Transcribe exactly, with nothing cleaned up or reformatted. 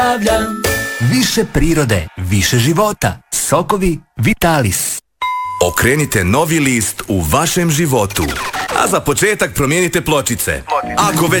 Više prirode, više života. Sokovi Vitalis. Okrenite novi list u vašem životu. A za početak promijenite pločice. Ako već